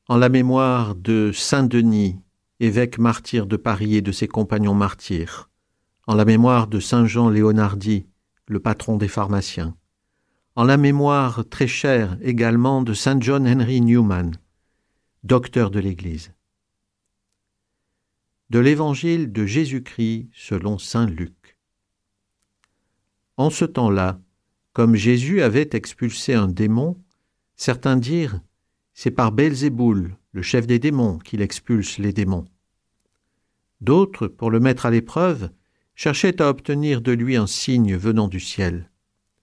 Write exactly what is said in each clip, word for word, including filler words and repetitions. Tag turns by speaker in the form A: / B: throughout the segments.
A: en la mémoire de Saint Denis, évêque martyr de Paris et de ses compagnons martyrs, en la mémoire de Saint Jean Léonhardi, le patron des pharmaciens, en la mémoire très chère également de Saint John Henry Newman, docteur de l'Église. De l'Évangile de Jésus-Christ selon saint Luc. En ce temps-là, comme Jésus avait expulsé un démon, certains dirent « C'est par Belzéboul, le chef des démons, qu'il expulse les démons. » D'autres, pour le mettre à l'épreuve, cherchaient à obtenir de lui un signe venant du ciel.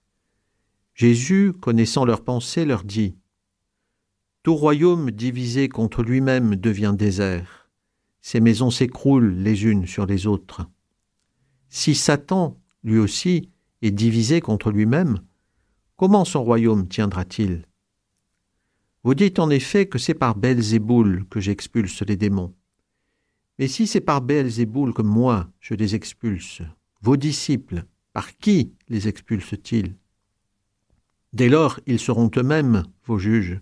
A: Jésus, connaissant leurs pensées, leur dit « Tout royaume divisé contre lui-même devient désert. Ses maisons s'écroulent les unes sur les autres. Si Satan, lui aussi, est divisé contre lui-même, comment son royaume tiendra-t-il? Vous dites en effet que c'est par Belzéboul que j'expulse les démons. Mais si c'est par Belzéboul que moi je les expulse, vos disciples, par qui les expulsent-ils? Dès lors, ils seront eux-mêmes vos juges.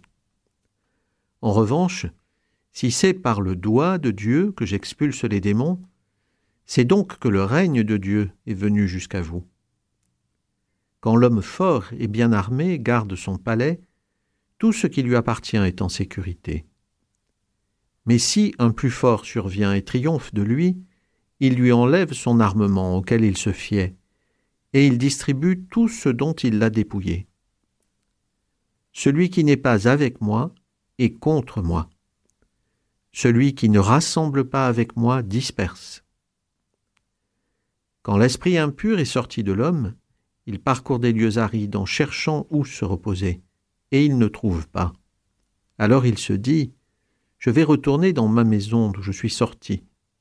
A: En revanche, si c'est par le doigt de Dieu que j'expulse les démons, c'est donc que le règne de Dieu est venu jusqu'à vous. Quand l'homme fort et bien armé garde son palais, tout ce qui lui appartient est en sécurité. Mais si un plus fort survient et triomphe de lui, il lui enlève son armement auquel il se fiait, et il distribue tout ce dont il l'a dépouillé. Celui qui n'est pas avec moi est contre moi. Celui qui ne rassemble pas avec moi disperse. Quand l'esprit impur est sorti de l'homme, il parcourt des lieux arides en cherchant où se reposer, et il ne trouve pas. Alors il se dit « Je vais retourner dans ma maison d'où je suis sorti. »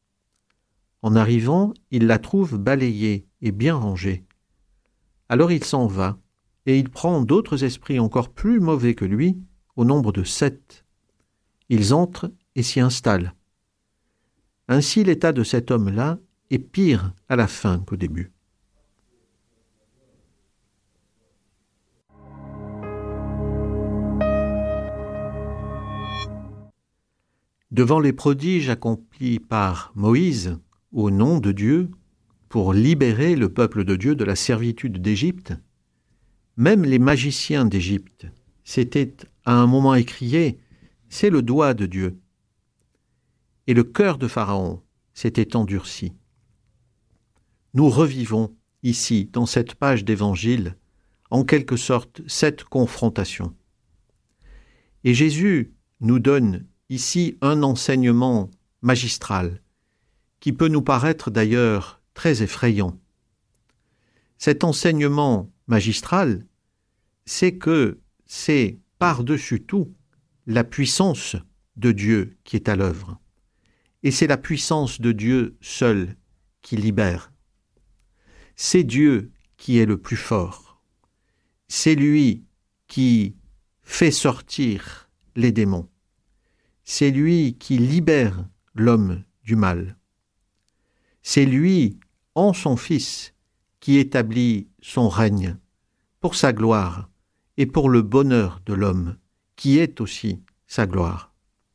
A: En arrivant, il la trouve balayée et bien rangée. Alors il s'en va, et il prend d'autres esprits encore plus mauvais que lui, au nombre de sept. Ils entrent et s'y installent. Ainsi l'état de cet homme-là est pire à la fin qu'au début. Devant les prodiges accomplis par Moïse, au nom de Dieu, pour libérer le peuple de Dieu de la servitude d'Égypte, même les magiciens d'Égypte s'étaient à un moment écrié « C'est le doigt de Dieu ». Et le cœur de Pharaon s'était endurci. Nous revivons ici, dans cette page d'Évangile, en quelque sorte, cette confrontation. Et Jésus nous donne ici un enseignement magistral, qui peut nous paraître d'ailleurs très effrayant. Cet enseignement magistral, c'est que c'est par-dessus tout la puissance de Dieu qui est à l'œuvre. Et c'est la puissance de Dieu seul qui libère. C'est Dieu qui est le plus fort. C'est lui qui fait sortir les démons. C'est lui qui libère l'homme du mal. C'est lui, en son Fils, qui établit son règne pour sa gloire et pour le bonheur de l'homme, qui est aussi sa gloire.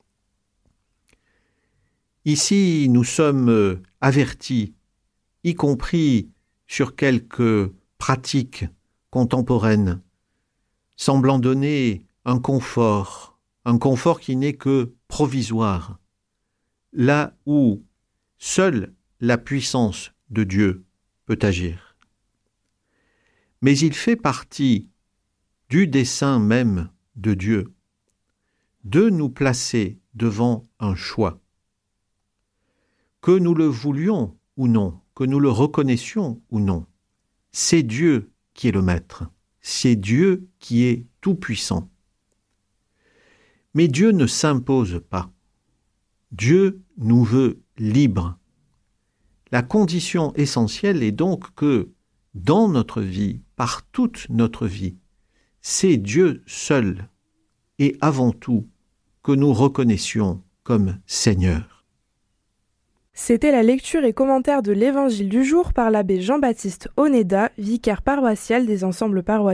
A: Ici, nous sommes avertis, y compris sur quelques pratiques contemporaines, semblant donner un confort, un confort qui n'est que provisoire, là où seule la puissance de Dieu peut agir. Mais il fait partie du dessein même de Dieu de nous placer devant un choix. Que nous le voulions ou non, que nous le reconnaissions ou non, c'est Dieu qui est le maître, c'est Dieu qui est tout-puissant. Mais Dieu ne s'impose pas. Dieu nous veut libres. La condition essentielle est donc que, dans notre vie, par toute notre vie, c'est Dieu seul et avant tout que nous reconnaissions comme Seigneur.
B: C'était la lecture et commentaire de l'Évangile du jour par l'abbé Jean-Baptiste Oneda, vicaire paroissial des ensembles paroissiaux.